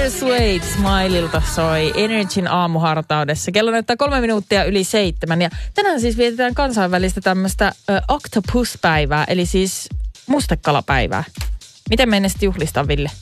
Taylor Swift Smilelta soi Energyn aamuhartaudessa. Kello näyttää 3 minuuttia yli 7. Ja tänään siis vietetään kansainvälistä tämmöistä octopus-päivää, eli siis mustekalapäivää. Miten mennä sitten juhlistaa, Ville?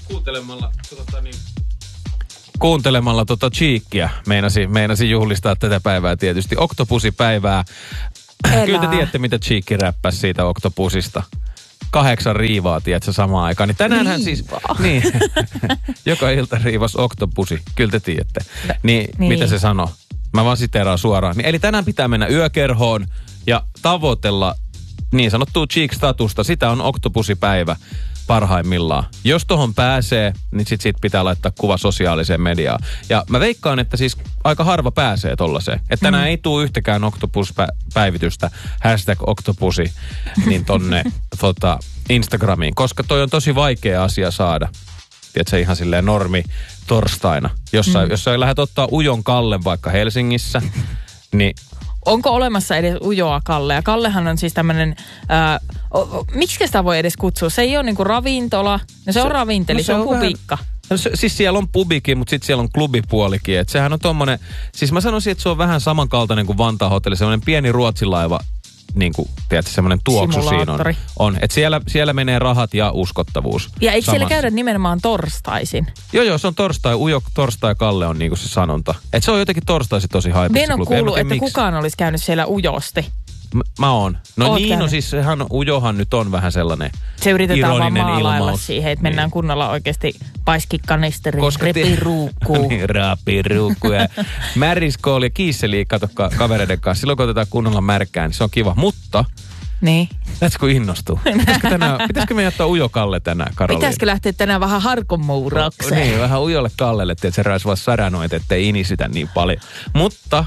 Kuuntelemalla Cheekkiä. Meinasi juhlistaa tätä päivää tietysti. Oktopusipäivää. Kyllä te tiedätte, mitä Cheekki räppäsi siitä oktopusista. 8 riivaa, tiedätkö, samaan aikaan. Niin tänäänhän siis... Niin. Joka ilta riivas oktopusi. Kyllä te tiedätte. Niin. Mitä se sanoo? Mä vaan siteeraan suoraan. Niin, eli tänään pitää mennä yökerhoon ja tavoitella niin sanottua Cheek-statusta. Sitä on oktopusipäivä parhaimmillaan. Jos tohon pääsee, niin sit pitää laittaa kuva sosiaaliseen mediaan. Ja mä veikkaan, että siis aika harva pääsee tollaiseen. Että tänään ei tule yhtäkään oktopus-päivitystä, #oktopusi, niin tonne Instagramiin. Koska toi on tosi vaikea asia saada. Tiedätkö, ihan silleen normi torstaina. Jos sä lähdet ottaa ujon Kallen vaikka Helsingissä, niin... Onko olemassa edes ujoa Kallea? Kallehan on siis tämmöinen, miksi sitä voi edes kutsua? Se ei ole niinku ravintola, no se on ravinteli, se on pubikka. Siis siellä on pubikin, mutta sitten siellä on klubipuolikin. Et sehän on tommonen, siis mä sanoisin, että se on vähän samankaltainen kuin Vantaan hotelli, semmoinen pieni ruotsilaiva, niin kuin, tiedätkö, semmoinen tuoksu siinä on. Että siellä menee rahat ja uskottavuus. Ja eikö siellä käydä nimenomaan torstaisin? Joo, se on torstai. Ujo torstai Kalle on niin kuin se sanonta. Että se on jotenkin torstaisin tosi haipissa. En ole kuullut, että kukaan olisi käynyt siellä ujosti. Mä oon. No oot niin, käynyt. No siis ujohan nyt on vähän sellainen se yritetään vaan maalailla ilmaus siihen, että mennään kunnolla oikeasti paiskikanisterin repiruukkuun. Niin, rapiruukkuun ja märiskooli ja kiisseli, kato kavereiden kanssa. Silloin kun otetaan kunnolla märkään, niin se on kiva. Mutta, niin. Lätkö innostuu? Pitäisikö me jättää ujo Kalle tänään, Karoliina? Pitäisikö lähteä tänään vähän harkonmuuraukseen? Niin, vähän ujolle Kallelle, että se rais vaan saranoit, ettei inisitä niin paljon. Mutta,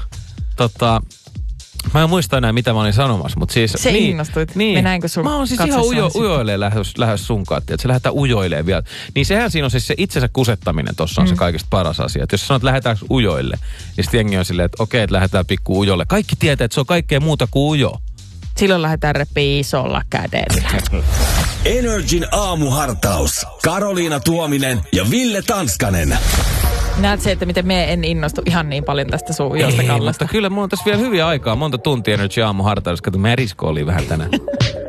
mä en muista enää, mitä mä olin sanomassa, mutta siis... Se innostuit. Niin. Mennäänkö sun mä oon siis ihan ujoilee lähes sunkaan, että se lähdetään ujoilee vielä. Niin sehän siinä on siis se itsensä kusettaminen tossa on se kaikista paras asia. Että jos sanot, että lähdetäänkö ujoille, niin sitten jengi on silleen, että okei, että lähdetään pikku ujolle. Kaikki tietää, että se on kaikkea muuta kuin ujo. Silloin lähdetään repiä isolla kädellä. Energin aamuhartaus. Karoliina Tuominen ja Ville Tanskanen. Näet se, että miten me en innostu ihan niin paljon tästä sun ujosta Kallesta. Mutta kyllä mulla on tässä vielä hyviä aikaa. Monta tuntia Energy aamuhartaus. Kato, Merisko oli vähän tänään.